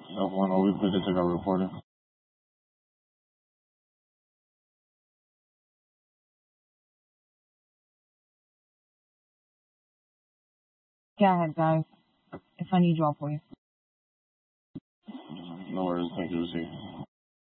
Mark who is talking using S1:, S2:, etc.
S1: F1, we put this to our reporter.
S2: Go ahead, guys. If I need you, I'll for you.
S1: No worries. Thank you, Lucy.